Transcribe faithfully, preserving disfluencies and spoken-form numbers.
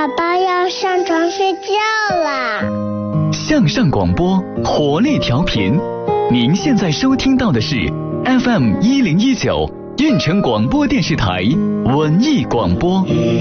爸爸要上床睡觉啦。 向上广播，活力调频。您现在收听到的是 F M 一零一九运城广播电视台文艺广播。